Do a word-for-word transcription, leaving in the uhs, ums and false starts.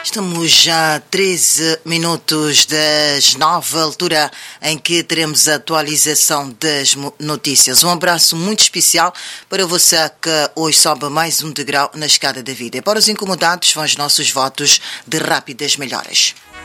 Estamos já a treze minutos das nove, altura em que teremos a atualização das notícias. Um abraço muito especial para você que hoje sobe mais um degrau na escada da vida. E para os incomodados vão os nossos votos de rápidas melhoras.